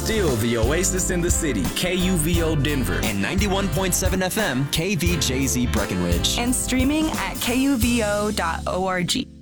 still the oasis in the city, KUVO Denver. And 91.7 FM, KVJZ Breckenridge. And streaming at kuvo.org.